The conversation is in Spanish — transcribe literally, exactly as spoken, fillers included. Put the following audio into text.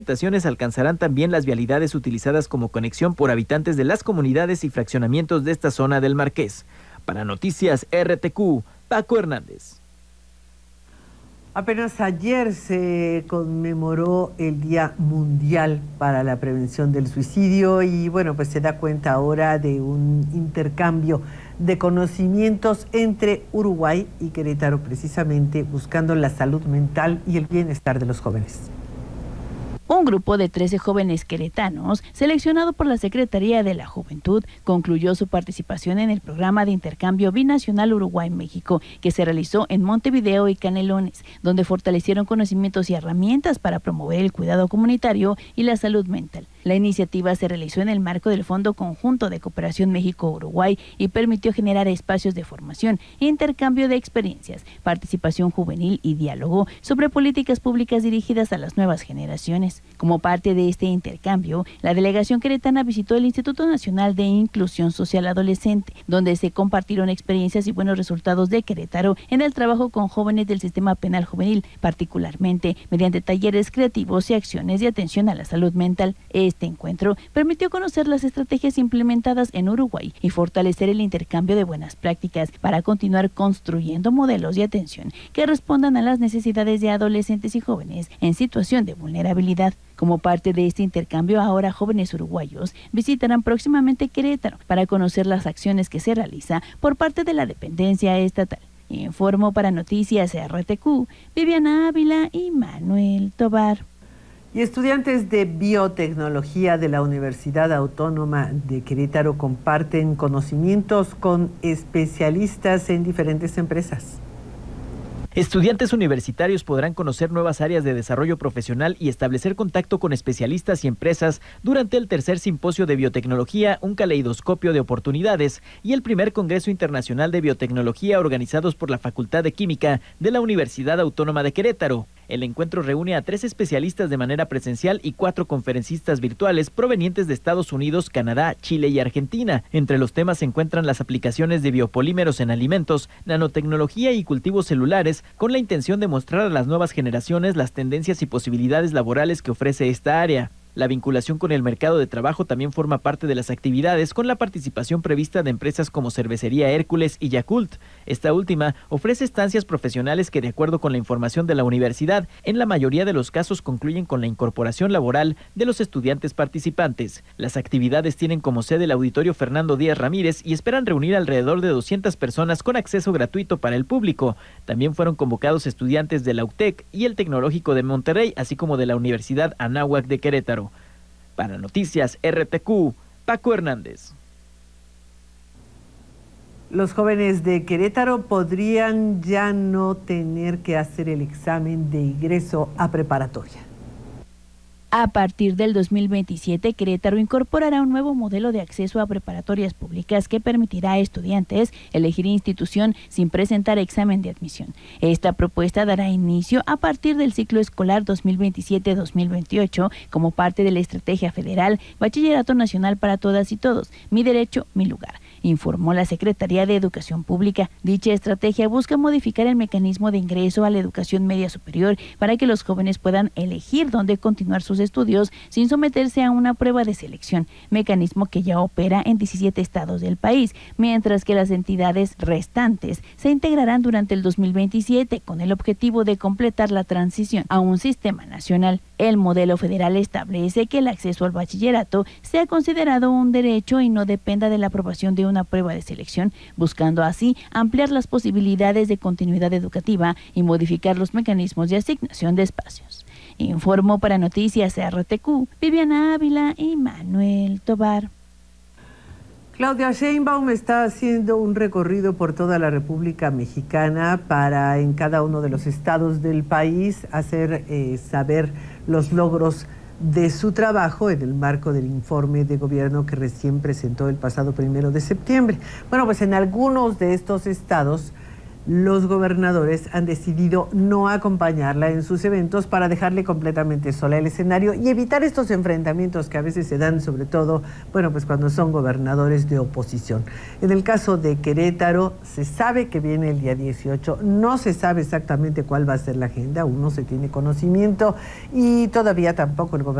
Estaciones alcanzarán también las vialidades utilizadas como conexión por habitantes de las comunidades y fraccionamientos de esta zona del Marqués. Para Noticias R T Q, Paco Hernández. Apenas ayer se conmemoró el Día Mundial para la Prevención del Suicidio y bueno, pues se da cuenta ahora de un intercambio de conocimientos entre Uruguay y Querétaro, precisamente buscando la salud mental y el bienestar de los jóvenes. Un grupo de trece jóvenes queretanos, seleccionado por la Secretaría de la Juventud, concluyó su participación en el programa de intercambio binacional Uruguay-México, que se realizó en Montevideo y Canelones, donde fortalecieron conocimientos y herramientas para promover el cuidado comunitario y la salud mental. La iniciativa se realizó en el marco del Fondo Conjunto de Cooperación México-Uruguay y permitió generar espacios de formación, intercambio de experiencias, participación juvenil y diálogo sobre políticas públicas dirigidas a las nuevas generaciones. Como parte de este intercambio, la delegación queretana visitó el Instituto Nacional de Inclusión Social Adolescente, donde se compartieron experiencias y buenos resultados de Querétaro en el trabajo con jóvenes del sistema penal juvenil, particularmente mediante talleres creativos y acciones de atención a la salud mental. Este encuentro permitió conocer las estrategias implementadas en Uruguay y fortalecer el intercambio de buenas prácticas para continuar construyendo modelos de atención que respondan a las necesidades de adolescentes y jóvenes en situación de vulnerabilidad. Como parte de este intercambio, ahora jóvenes uruguayos visitarán próximamente Querétaro para conocer las acciones que se realiza por parte de la dependencia estatal. Informó para Noticias R T Q, Viviana Ávila y Manuel Tobar. Y estudiantes de biotecnología de la Universidad Autónoma de Querétaro comparten conocimientos con especialistas en diferentes empresas. Estudiantes universitarios podrán conocer nuevas áreas de desarrollo profesional y establecer contacto con especialistas y empresas durante el tercer simposio de biotecnología, un caleidoscopio de oportunidades, y el primer Congreso Internacional de Biotecnología organizados por la Facultad de Química de la Universidad Autónoma de Querétaro. El encuentro reúne a tres especialistas de manera presencial y cuatro conferencistas virtuales provenientes de Estados Unidos, Canadá, Chile y Argentina. Entre los temas se encuentran las aplicaciones de biopolímeros en alimentos, nanotecnología y cultivos celulares, con la intención de mostrar a las nuevas generaciones las tendencias y posibilidades laborales que ofrece esta área. La vinculación con el mercado de trabajo también forma parte de las actividades, con la participación prevista de empresas como Cervecería Hércules y Yakult. Esta última ofrece estancias profesionales que, de acuerdo con la información de la universidad, en la mayoría de los casos concluyen con la incorporación laboral de los estudiantes participantes. Las actividades tienen como sede el Auditorio Fernando Díaz Ramírez y esperan reunir alrededor de doscientas personas con acceso gratuito para el público. También fueron convocados estudiantes de la U T E C y el Tecnológico de Monterrey, así como de la Universidad Anáhuac de Querétaro. Para Noticias R T Q, Paco Hernández. Los jóvenes de Querétaro podrían ya no tener que hacer el examen de ingreso a preparatoria. A partir del dos mil veintisiete, Querétaro incorporará un nuevo modelo de acceso a preparatorias públicas que permitirá a estudiantes elegir institución sin presentar examen de admisión. Esta propuesta dará inicio a partir del ciclo escolar dos mil veintisiete dos mil veintiocho como parte de la Estrategia Federal Bachillerato Nacional para Todas y Todos, Mi Derecho, Mi Lugar, informó la Secretaría de Educación Pública. Dicha estrategia busca modificar el mecanismo de ingreso a la educación media superior para que los jóvenes puedan elegir dónde continuar sus estudios sin someterse a una prueba de selección, mecanismo que ya opera en diecisiete estados del país, mientras que las entidades restantes se integrarán durante el dos mil veintisiete con el objetivo de completar la transición a un sistema nacional. El modelo federal establece que el acceso al bachillerato sea considerado un derecho y no dependa de la aprobación de una prueba de selección, buscando así ampliar las posibilidades de continuidad educativa y modificar los mecanismos de asignación de espacios. Informó para Noticias R T Q, Viviana Ávila y Manuel Tobar. Claudia Sheinbaum está haciendo un recorrido por toda la República Mexicana para en cada uno de los estados del país hacer eh, saber los logros de su trabajo en el marco del informe de gobierno que recién presentó el pasado primero de septiembre. Bueno, pues en algunos de estos estados los gobernadores han decidido no acompañarla en sus eventos para dejarle completamente sola el escenario y evitar estos enfrentamientos que a veces se dan, sobre todo, bueno, pues cuando son gobernadores de oposición. En el caso de Querétaro, se sabe que viene el día dieciocho, no se sabe exactamente cuál va a ser la agenda, aún no se tiene conocimiento y todavía tampoco el gobernador